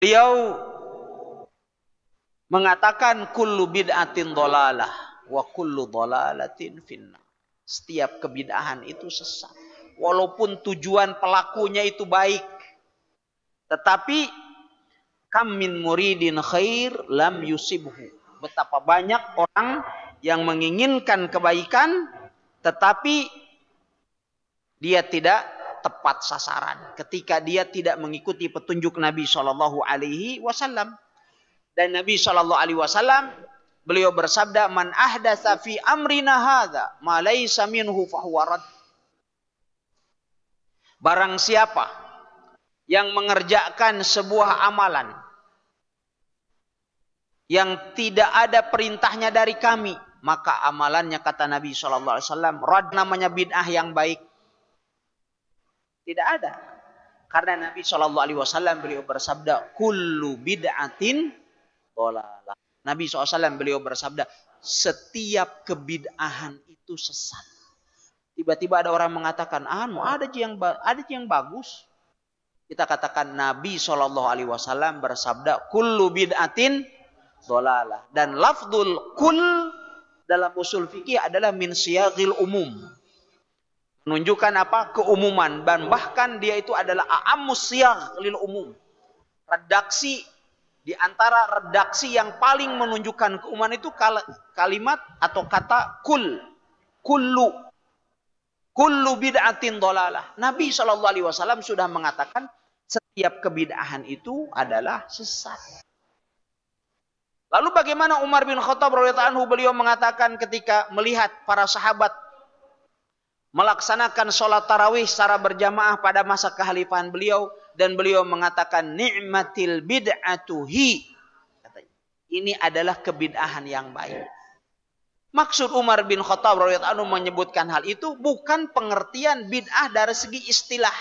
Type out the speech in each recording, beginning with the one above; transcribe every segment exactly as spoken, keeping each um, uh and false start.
Beliau mengatakan kullu bid'atin dhalalah wa kullu dhalalatin finnar. Setiap kebid'ahan itu sesat. Walaupun tujuan pelakunya itu baik. Tetapi kam min muridin khair lam yusibhu. Betapa banyak orang yang menginginkan kebaikan tetapi dia tidak tepat sasaran ketika dia tidak mengikuti petunjuk Nabi shallallahu alaihi wasallam. Dan Nabi shallallahu alaihi wasallam beliau bersabda, man ahdatsa fi amrina hadza ma laysa minhu fahuwa rad. Barang siapa yang mengerjakan sebuah amalan yang tidak ada perintahnya dari kami, maka amalannya, kata Nabi shallallahu alaihi wasallam, rad, namanya bid'ah yang baik. Tidak ada. Karena Nabi shallallahu alaihi wasallam beliau bersabda, kullu bid'atin dhalalah. Nabi shallallahu alaihi wasallam beliau bersabda, setiap kebid'ahan itu sesat. Tiba-tiba ada orang mengatakan, ah, ada yang ada yang bagus. Kita katakan Nabi shallallahu alaihi wasallam bersabda, kullu bid'atin dhalalah. Dan lafdzul kul dalam usul fikih adalah min siyaghil umum. Menunjukkan apa? Keumuman. Dan bahkan dia itu adalah a'ammus siyagh lil umum. Redaksi di antara redaksi yang paling menunjukkan keumuman itu kalimat atau kata kul. Kullu. Kullu bid'atin dhalalah. Nabi shallallahu alaihi wasallam sudah mengatakan setiap kebid'ahan itu adalah sesat. Lalu bagaimana Umar bin Khattab radhiyallahu anhu, beliau mengatakan ketika melihat para sahabat melaksanakan sholat tarawih secara berjamaah pada masa kekhalifahan beliau, dan beliau mengatakan ni'matil bid'atu hi. Ini adalah kebid'ahan yang baik. Maksud Umar bin Khattab radhiyallahu anhu menyebutkan hal itu bukan pengertian bid'ah dari segi istilah.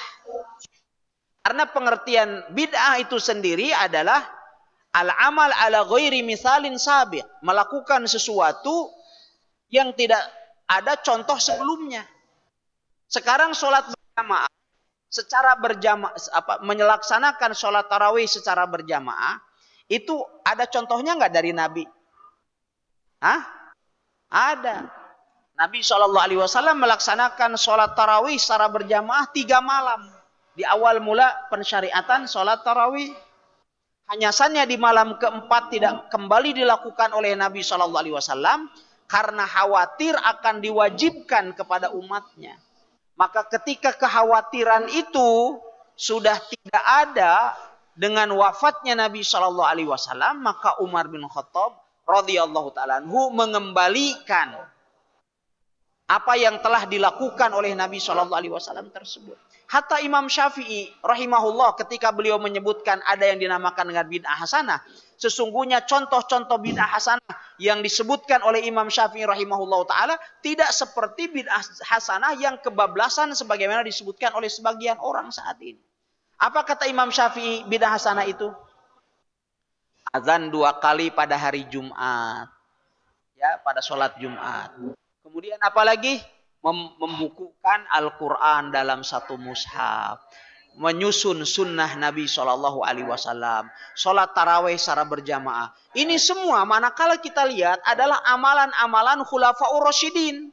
Karena pengertian bid'ah itu sendiri adalah al-amal ala ghairi misalin sabiq, melakukan sesuatu yang tidak ada contoh sebelumnya. Sekarang sholat berjamaah secara berjamaah, apa, menyelaksanakan sholat tarawih secara berjamaah, itu ada contohnya nggak dari Nabi? Hah? Ada. Nabi shallallahu alaihi wasallam melaksanakan sholat tarawih secara berjamaah tiga malam. Di awal mula pensyariatan sholat tarawih. Hanya saja di malam keempat tidak kembali dilakukan oleh Nabi shallallahu alaihi wasallam karena khawatir akan diwajibkan kepada umatnya. Maka ketika kekhawatiran itu sudah tidak ada dengan wafatnya Nabi shallallahu alaihi wasallam, maka Umar bin Khattab radhiyallahu ta'ala anhu mengembalikan apa yang telah dilakukan oleh Nabi shallallahu alaihi wasallam tersebut. Hatta Imam Syafi'i rahimahullah ketika beliau menyebutkan ada yang dinamakan dengan bid'ah hasanah, sesungguhnya contoh-contoh bid'ah hasanah yang disebutkan oleh Imam Syafi'i rahimahullah ta'ala tidak seperti bid'ah hasanah yang kebablasan sebagaimana disebutkan oleh sebagian orang saat ini. Apa kata Imam Syafi'i bid'ah hasanah itu? Azan dua kali pada hari Jumat, ya, pada sholat Jumat. Kemudian apa lagi? Mem- membukukan Al-Quran dalam satu mushaf, menyusun sunnah Nabi shallallahu alaihi wasallam, sholat tarawih secara berjamaah. Ini semua manakala kita lihat adalah amalan-amalan khulafa'ur rasyidin.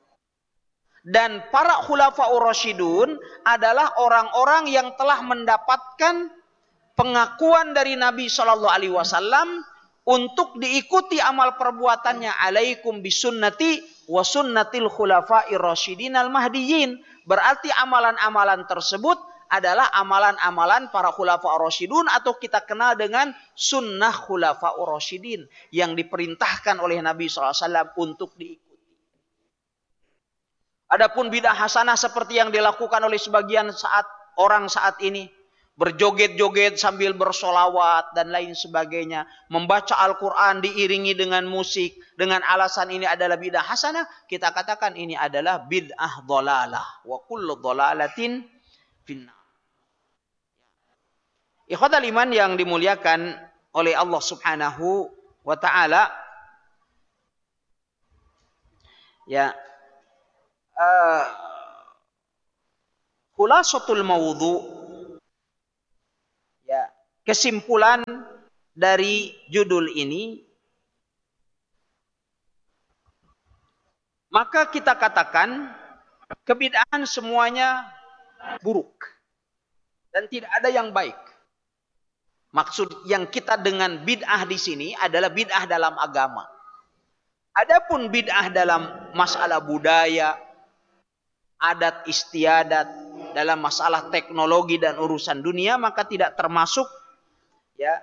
Dan para khulafa'ur rasyidun adalah orang-orang yang telah mendapatkan pengakuan dari Nabi shallallahu alaihi wasallam untuk diikuti amal perbuatannya. Alaikum bisunnati wa sunnatil khulafa'ir rasyidin al-mahdiyyin. Berarti amalan-amalan tersebut adalah amalan-amalan para khulafa'ur rasyidun, atau kita kenal dengan sunnah khulafa'ur rasyidin yang diperintahkan oleh Nabi shallallahu alaihi wasallam untuk diikuti. Adapun bid'ah hasanah seperti yang dilakukan oleh sebagian saat orang saat ini, berjoget-joget sambil bersolawat dan lain sebagainya, membaca Al-Quran diiringi dengan musik dengan alasan ini adalah bid'ah hasanah, kita katakan ini adalah bid'ah dhalalah wa kullu dhalalatin finnar. Ikhwatal iman yang dimuliakan oleh Allah Subhanahu wa taala, ya, uh, khulasatul mawdu', ya, kesimpulan dari judul ini, maka kita katakan kebid'ahan semuanya buruk dan tidak ada yang baik. Maksud yang kita dengan bid'ah di sini adalah bid'ah dalam agama. Adapun bid'ah dalam masalah budaya, adat istiadat, dalam masalah teknologi dan urusan dunia, maka tidak termasuk ya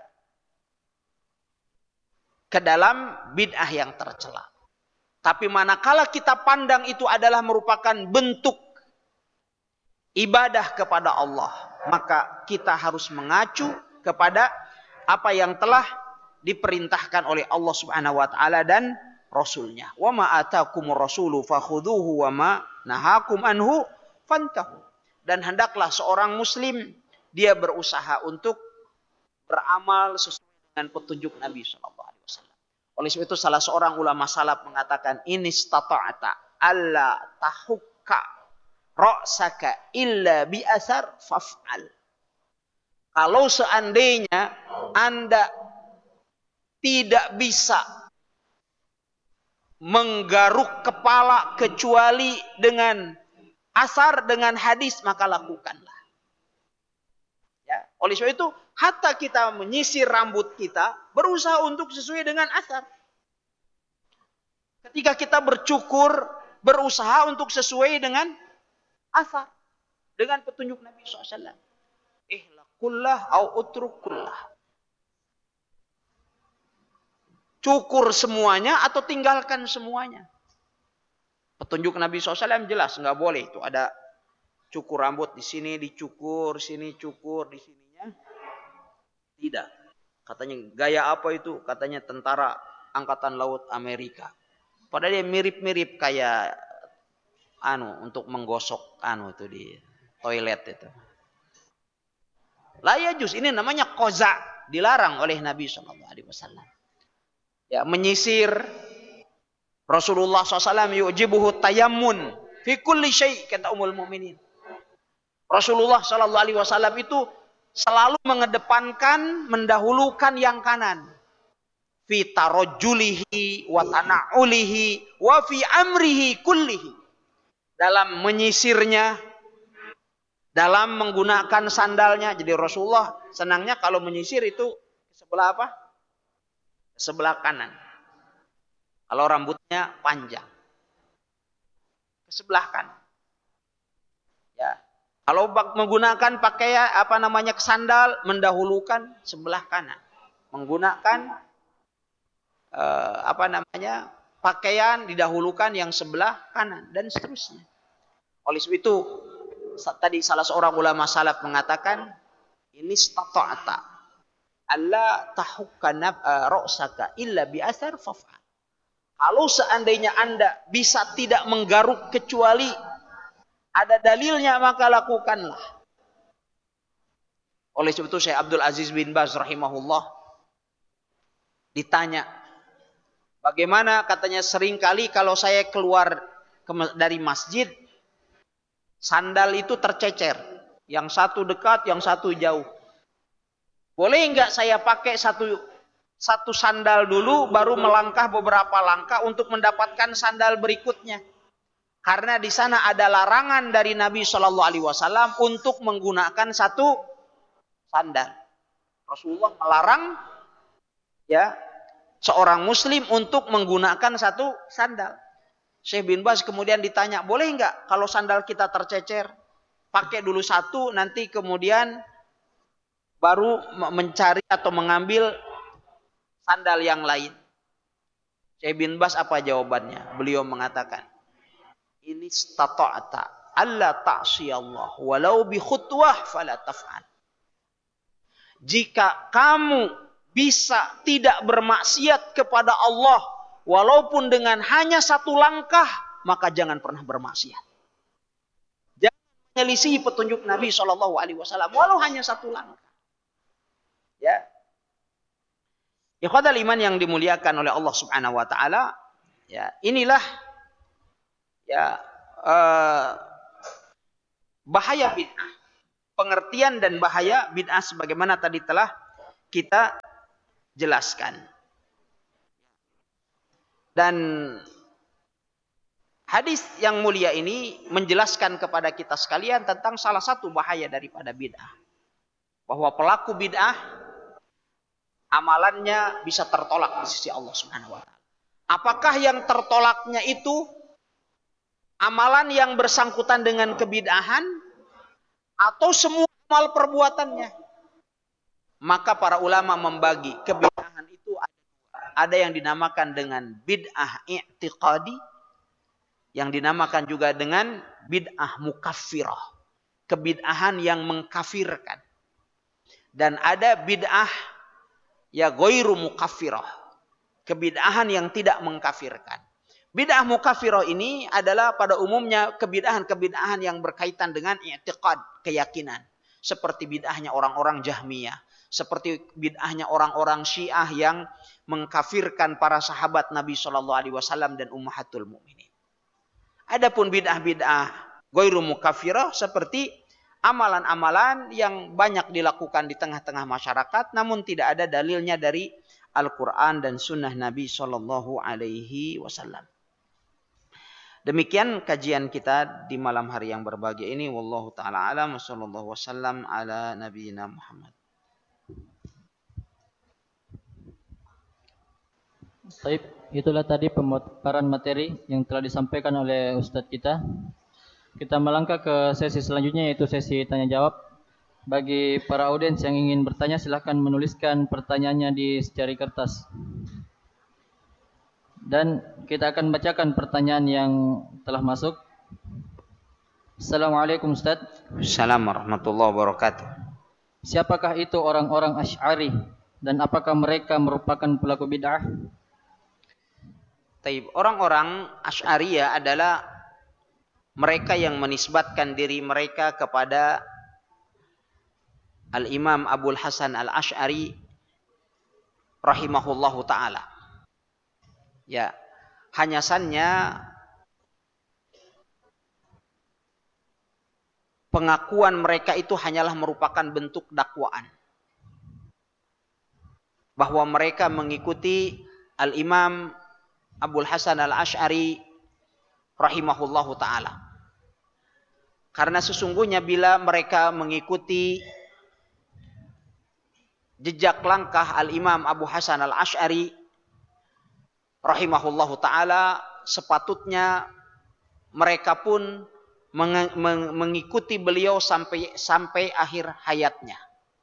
ke dalam bid'ah yang tercela. Tapi manakala kita pandang itu adalah merupakan bentuk ibadah kepada Allah, maka kita harus mengacu kepada apa yang telah diperintahkan oleh Allah Subhanahu wa taala dan Rasulnya. Wa ma atakumur rasulu fakhudhuhu wa ma nahakum anhu fantahu. Dan hendaklah seorang muslim dia berusaha untuk beramal sesuai dengan petunjuk Nabi sallallahu alaihi wasallam. Oleh sebab itu salah seorang ulama salaf mengatakan, in istata'ta alla tahukka ra'saka illa bi asar faf'al. Kalau seandainya Anda tidak bisa menggaruk kepala kecuali dengan asar, dengan hadis, maka lakukanlah. Ya, oleh sebab itu hatta kita menyisir rambut kita berusaha untuk sesuai dengan asar. Ketika kita bercukur berusaha untuk sesuai dengan asar, dengan petunjuk Nabi shallallahu alaihi wasallam. Ihlaqullah au utrukullah. Cukur semuanya atau tinggalkan semuanya. Petunjuk Nabi shallallahu alaihi wasallam jelas, nggak boleh itu ada cukur rambut di sini dicukur, sini cukur, di sininya tidak. Katanya gaya apa itu? Katanya tentara angkatan laut Amerika. Padahal dia mirip-mirip kayak anu untuk menggosok anu itu di toilet itu. La yajuz, ini namanya qaza, dilarang oleh Nabi shallallahu alaihi wasallam. Ya, menyisir. Rasulullah shallallahu alaihi wasallam yu'jibuhu tayammun fi kulli syai', kata Ummul Mukminin. Rasulullah shallallahu alaihi wasallam itu selalu mengedepankan, mendahulukan yang kanan. Fi tarajjulihi wa tana'ulihi wa fi amrihi kullihi. Dalam menyisirnya, dalam menggunakan sandalnya. Jadi Rasulullah senangnya kalau menyisir itu sebelah apa? Sebelah kanan. Kalau rambutnya panjang, ke sebelah kanan. Ya. Kalau menggunakan pakaian apa namanya sandal, mendahulukan sebelah kanan. Menggunakan eh, apa namanya pakaian didahulukan yang sebelah kanan dan seterusnya. Oleh sebab itu tadi salah seorang ulama salaf mengatakan, ini stata'ata alla tahukka ra'saka illa bi athar faf'al. Kalau seandainya Anda bisa tidak menggaruk kecuali ada dalilnya, maka lakukanlah. Oleh sebab itu Syekh Abdul Aziz bin Baz rahimahullah ditanya, bagaimana, katanya seringkali kalau saya keluar dari masjid, sandal itu tercecer. Yang satu dekat, yang satu jauh. Boleh enggak saya pakai satu satu sandal dulu, baru melangkah beberapa langkah untuk mendapatkan sandal berikutnya? Karena di sana ada larangan dari Nabi shallallahu alaihi wasallam untuk menggunakan satu sandal. Rasulullah melarang ya seorang muslim untuk menggunakan satu sandal. Syekh bin Baz kemudian ditanya, boleh enggak kalau sandal kita tercecer, pakai dulu satu, nanti kemudian baru mencari atau mengambil sandal yang lain? Syekh bin Baz apa jawabannya? Beliau mengatakan, ini stata'ata alla ta'siyallah walau bi khutwah fala taf'al. Jika kamu bisa tidak bermaksiat kepada Allah walaupun dengan hanya satu langkah, maka jangan pernah bermaksiat. Jangan menyelisihi petunjuk Nabi shallallahu alaihi wasallam walau hanya satu langkah. Ya. Ikhwatal iman yang dimuliakan oleh Allah Subhanahu wa taala, ya, inilah ya eh, bahaya bid'ah. Pengertian dan bahaya bid'ah sebagaimana tadi telah kita jelaskan. Dan hadis yang mulia ini menjelaskan kepada kita sekalian tentang salah satu bahaya daripada bid'ah. Bahwa pelaku bid'ah amalannya bisa tertolak di sisi Allah Subhanahu wa taala. Apakah yang tertolaknya itu amalan yang bersangkutan dengan kebid'ahan atau semua amal perbuatannya? Maka para ulama membagi kebid'ahan itu ada ada yang dinamakan dengan bid'ah i'tiqadi, yang dinamakan juga dengan bid'ah mukaffirah, kebid'ahan yang mengkafirkan. Dan ada bid'ah ya ghairu mukaffirah, kebid'ahan yang tidak mengkafirkan. Bid'ah mukaffirah ini adalah pada umumnya kebid'ahan-kebid'ahan yang berkaitan dengan i'tiqad, keyakinan. Seperti bid'ahnya orang-orang Jahmiyah, seperti bid'ahnya orang-orang Syiah yang mengkafirkan para sahabat Nabi shallallahu alaihi wasallam dan ummahatul mukminin. Adapun bid'ah-bid'ah ghairu mukaffirah seperti amalan-amalan yang banyak dilakukan di tengah-tengah masyarakat namun tidak ada dalilnya dari Al-Quran dan sunnah Nabi shallallahu alaihi wasallam. Demikian kajian kita di malam hari yang berbahagia ini. Wallahu ta'ala alam wa sallallahu wasallam ala nabiyina Muhammad. Baik, itulah tadi pemaparan materi yang telah disampaikan oleh Ustadz kita. Kita melangkah ke sesi selanjutnya, yaitu sesi tanya jawab. Bagi para audiens yang ingin bertanya, silahkan menuliskan pertanyaannya di secari kertas. Dan kita akan bacakan pertanyaan yang telah masuk. Assalamualaikum Ustadz. Assalamualaikum warahmatullahi wabarakatuh. Siapakah itu orang-orang Asy'ari dan apakah mereka merupakan pelaku bid'ah? Taib. Orang-orang Asy'ariyah adalah mereka yang menisbatkan diri mereka kepada Al-Imam Abul Hasan Al-Asy'ari rahimahullahu ta'ala. Ya, hanya saja pengakuan mereka itu hanyalah merupakan bentuk dakwaan. Bahwa mereka mengikuti Al-Imam Abul Hasan Al-Asy'ari rahimahullahu ta'ala. Karena sesungguhnya bila mereka mengikuti jejak langkah Al-Imam Abu Hasan Al-Asy'ari rahimahullahu ta'ala, sepatutnya mereka pun meng- meng- mengikuti beliau sampai sampai akhir hayatnya.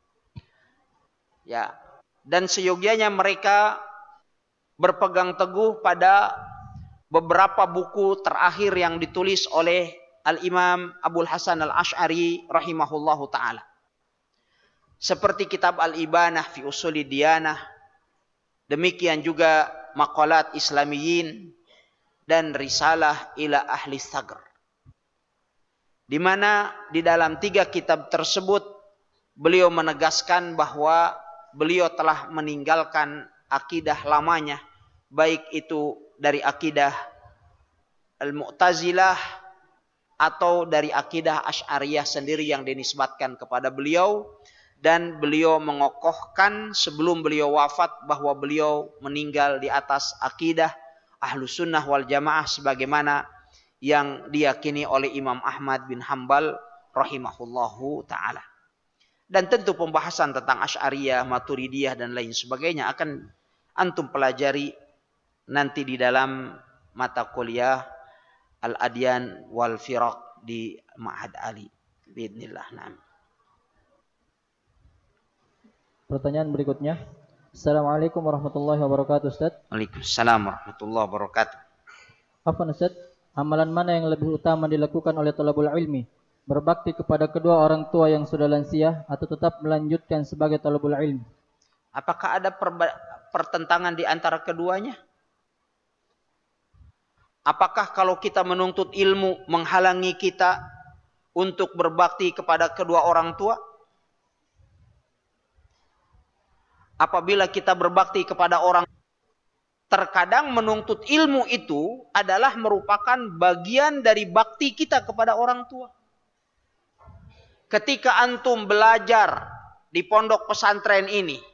Ya, dan seyogianya mereka berpegang teguh pada beberapa buku terakhir yang ditulis oleh Al-Imam Abul Hasan Al-Asy'ari rahimahullahu ta'ala. Seperti kitab Al-Ibanah fi Usuli Diyanah, demikian juga Maqalat Islamiyin dan Risalah ila Ahli Thagr. Di mana di dalam tiga kitab tersebut beliau menegaskan bahwa beliau telah meninggalkan akidah lamanya, baik itu dari akidah Al-Mu'tazilah atau dari akidah Asy'ariyah sendiri yang dinisbatkan kepada beliau. Dan beliau mengokohkan sebelum beliau wafat bahwa beliau meninggal di atas akidah Ahlus Sunnah wal Jamaah sebagaimana yang diyakini oleh Imam Ahmad bin Hanbal rahimahullahu ta'ala. Dan tentu pembahasan tentang Asy'ariyah, Maturidiyah dan lain sebagainya akan antum pelajari nanti di dalam mata kuliah Al-Adyan wal Firaq di Ma'had Ali. Bismillah. Naam. Pertanyaan berikutnya. Assalamualaikum warahmatullahi wabarakatuh Ustaz. Waalaikumsalam warahmatullahi wabarakatuh. Apa Ustaz, amalan mana yang lebih utama dilakukan oleh thalabul ilmi? Berbakti kepada kedua orang tua yang sudah lansia atau tetap melanjutkan sebagai thalabul ilmi? Apakah ada pertentangan di antara keduanya? Apakah kalau kita menuntut ilmu menghalangi kita untuk berbakti kepada kedua orang tua? Apabila kita berbakti kepada orang, terkadang menuntut ilmu itu adalah merupakan bagian dari bakti kita kepada orang tua. Ketika antum belajar di pondok pesantren ini,